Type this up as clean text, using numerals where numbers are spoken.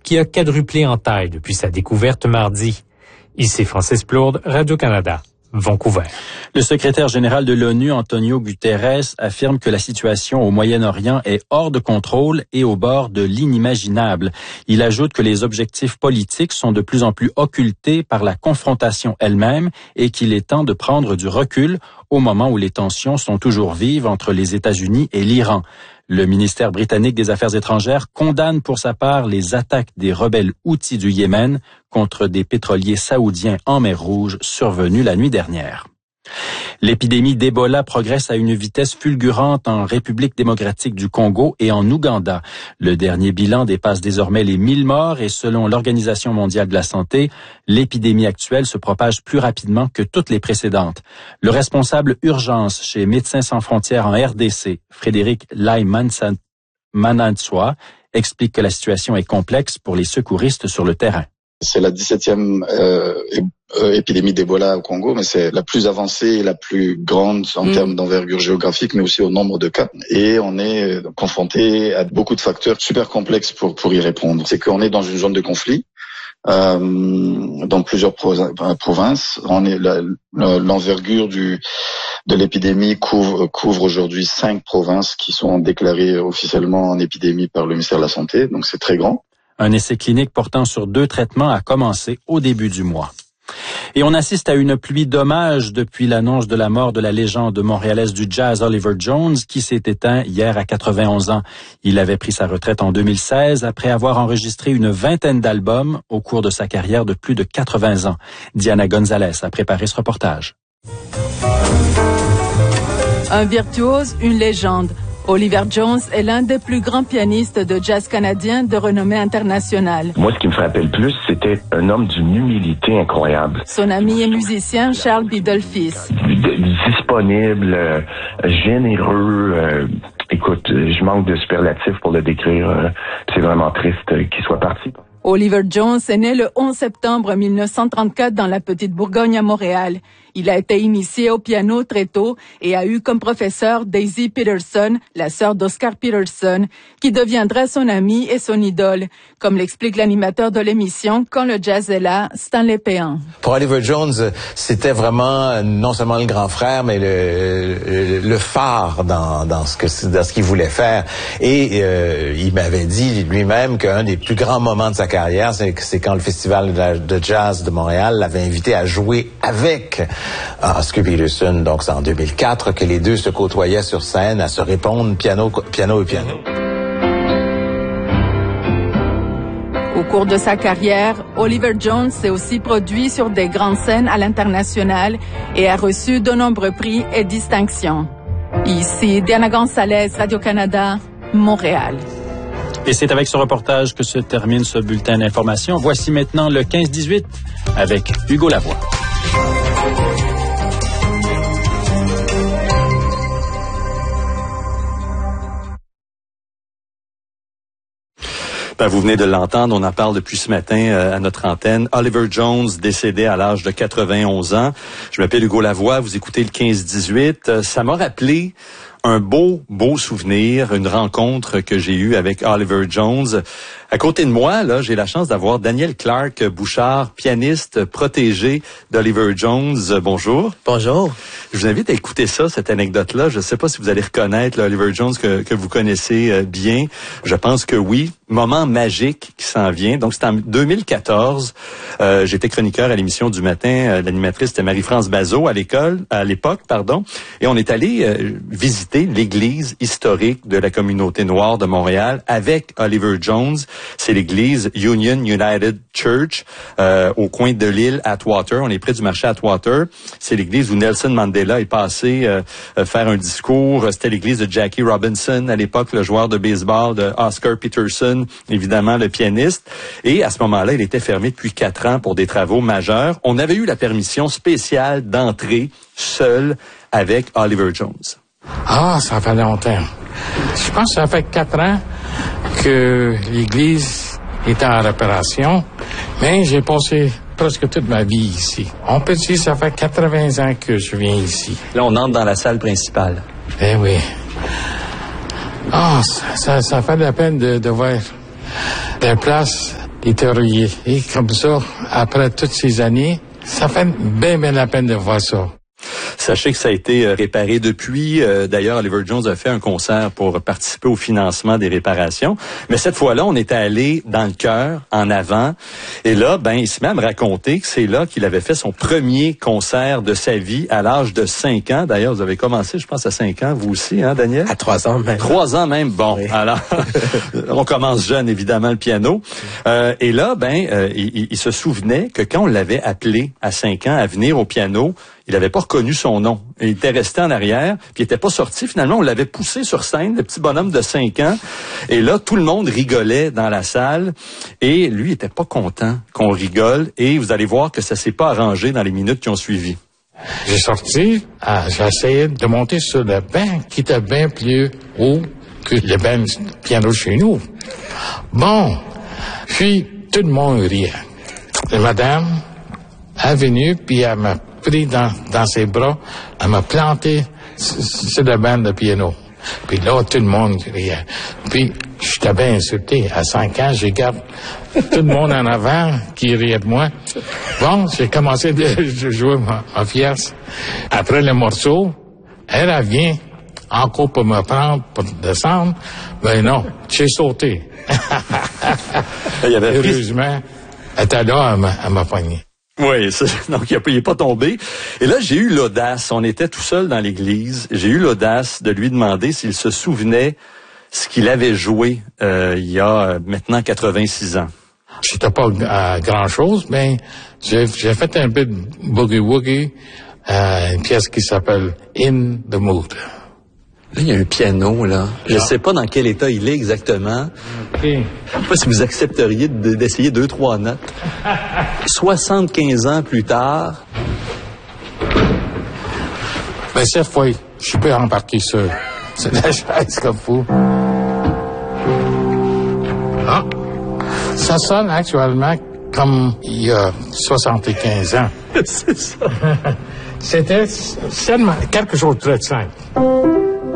qui a quadruplé en taille depuis sa découverte mardi. Ici Francis Plourde, Radio-Canada, Vancouver. Le secrétaire général de l'ONU, Antonio Guterres, affirme que la situation au Moyen-Orient est hors de contrôle et au bord de l'inimaginable. Il ajoute que les objectifs politiques sont de plus en plus occultés par la confrontation elle-même et qu'il est temps de prendre du recul au moment où les tensions sont toujours vives entre les États-Unis et l'Iran. Le ministère britannique des Affaires étrangères condamne pour sa part les attaques des rebelles houthis du Yémen contre des pétroliers saoudiens en mer Rouge survenues la nuit dernière. L'épidémie d'Ebola progresse à une vitesse fulgurante en République démocratique du Congo et en Ouganda. Le dernier bilan dépasse désormais les 1000 morts et selon l'Organisation mondiale de la santé, l'épidémie actuelle se propage plus rapidement que toutes les précédentes. Le responsable urgence chez Médecins sans frontières en RDC, Frédéric Lai-Mananswa, explique que la situation est complexe pour les secouristes sur le terrain. C'est la 17e épidémie d'Ebola au Congo, mais c'est la plus avancée et la plus grande en termes d'envergure géographique, mais aussi au nombre de cas. Et on est confronté à beaucoup de facteurs super complexes pour y répondre. C'est qu'on est dans une zone de conflit, dans plusieurs provinces. L'envergure de l'épidémie couvre aujourd'hui 5 provinces qui sont déclarées officiellement en épidémie par le ministère de la Santé, donc c'est très grand. Un essai clinique portant sur 2 traitements a commencé au début du mois. Et on assiste à une pluie d'hommages depuis l'annonce de la mort de la légende montréalaise du jazz Oliver Jones qui s'est éteint hier à 91 ans. Il avait pris sa retraite en 2016 après avoir enregistré une vingtaine d'albums au cours de sa carrière de plus de 80 ans. Diana Gonzalez a préparé ce reportage. Un virtuose, une légende. Oliver Jones est l'un des plus grands pianistes de jazz canadien de renommée internationale. Moi, ce qui me frappait le plus, c'était un homme d'une humilité incroyable. Son ami et musicien Charles Biddle-Fils. Disponible, généreux. Écoute, je manque de superlatifs pour le décrire. C'est vraiment triste qu'il soit parti. Oliver Jones est né le 11 septembre 1934 dans la Petite Bourgogne à Montréal. Il a été initié au piano très tôt et a eu comme professeur Daisy Peterson, la sœur d'Oscar Peterson, qui deviendra son amie et son idole, comme l'explique l'animateur de l'émission Quand le jazz est là, Stanley Péan. Pour Oliver Jones, c'était vraiment non seulement le grand frère, mais le phare dans ce qu'il voulait faire. Et il m'avait dit lui-même qu'un des plus grands moments de sa carrière, c'est quand le Festival de jazz de Montréal l'avait invité à jouer avec Oscar Peterson. Donc c'est en 2004 que les deux se côtoyaient sur scène à se répondre piano et piano. Au cours de sa carrière, Oliver Jones s'est aussi produit sur des grandes scènes à l'international et a reçu de nombreux prix et distinctions. Ici, Diana Gonzalez, Radio-Canada, Montréal. Et c'est avec ce reportage que se termine ce bulletin d'information. Voici maintenant le 15-18 avec Hugo Lavoie. Vous venez de l'entendre, on en parle depuis ce matin à notre antenne. Oliver Jones, décédé à l'âge de 91 ans. Je m'appelle Hugo Lavoie, vous écoutez le 15-18. Ça m'a rappelé un beau souvenir, une rencontre que j'ai eue avec Oliver Jones. À côté de moi, là, j'ai la chance d'avoir Daniel Clark Bouchard, pianiste protégé d'Oliver Jones. Bonjour. Bonjour. Je vous invite à écouter ça, cette anecdote-là. Je ne sais pas si vous allez reconnaître Oliver Jones que vous connaissez bien. Je pense que oui. Moment magique qui s'en vient. Donc, c'est en 2014. J'étais chroniqueur à l'émission du matin. L'animatrice était Marie-France Bazot à l'époque. Et on est allé visiter l'église historique de la communauté noire de Montréal avec Oliver Jones. C'est l'église Union United Church au coin de l'île Atwater. On est près du marché Atwater. C'est l'église où Nelson Mandela est passé faire un discours. C'était l'église de Jackie Robinson à l'époque, le joueur de baseball, de Oscar Peterson, évidemment le pianiste. Et à ce moment-là, il était fermé depuis 4 ans pour des travaux majeurs. On avait eu la permission spéciale d'entrer seul avec Oliver Jones. Ah, ça fait longtemps. Je pense que ça fait 4 ans que l'église est en réparation, mais j'ai passé presque toute ma vie ici. On peut dire que ça fait 80 ans que je viens ici. Là, on entre dans la salle principale. Eh oui. Ah, ça fait la peine de voir des places, était rouillé. Et comme ça, après toutes ces années, ça fait bien la peine de voir ça. Sachez que ça a été réparé depuis. D'ailleurs, Oliver Jones a fait un concert pour participer au financement des réparations. Mais cette fois-là, on était allé dans le cœur, en avant. Et là, il se met à me raconter que c'est là qu'il avait fait son premier concert de sa vie à l'âge de 5 ans. D'ailleurs, vous avez commencé, je pense, à 5 ans, vous aussi, hein, Daniel? À 3 ans même. 3 ans même. Bon, oui. Alors, on commence jeune, évidemment, le piano. Et là, il se souvenait que quand on l'avait appelé à 5 ans à venir au piano, il n'avait pas reconnu son nom. Il était resté en arrière, puis il n'était pas sorti. Finalement, on l'avait poussé sur scène, le petit bonhomme de 5 ans. Et là, tout le monde rigolait dans la salle. Et lui, il était pas content qu'on rigole. Et vous allez voir que ça s'est pas arrangé dans les minutes qui ont suivi. J'ai sorti, j'ai essayé de monter sur le banc qui était bien plus haut que le banc de piano chez nous. Bon, puis tout le monde riait. Et madame est venue, puis elle m'a pris dans ses bras, elle m'a planté sur le banc de piano. Puis là, tout le monde riait. Puis, j'étais bien insulté. À 5 ans, j'ai gardé tout le monde en avant qui riait de moi. Bon, j'ai commencé de jouer ma fierce. Après le morceau, elle vient encore pour me prendre, pour descendre. Ben non, j'ai sauté. Heureusement, elle était là, elle m'a pogné. Oui, donc il n'est pas tombé. Et là, j'ai eu l'audace, on était tout seul dans l'église, j'ai eu l'audace de lui demander s'il se souvenait ce qu'il avait joué il y a maintenant 86 ans. C'était pas grand-chose, mais j'ai fait un peu de boogie-woogie, une pièce qui s'appelle « In the Mood ». Là, il y a un piano, là. Je sais pas dans quel état il est exactement. OK. Je sais pas si vous accepteriez d'essayer 2-3 notes. 75 ans plus tard. Ben, cette fois, je peux embarquer sur la chaise comme fou. Ah! Ça sonne actuellement comme il y a 75 ans. C'est ça. C'était seulement quelque chose de très simple.